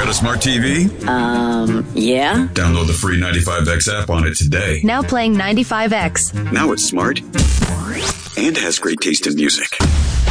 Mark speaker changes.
Speaker 1: a smart TV?
Speaker 2: Yeah.
Speaker 1: Download the free 95X app on it today.
Speaker 3: Now playing 95X.
Speaker 4: Now it's smart and has great taste in music.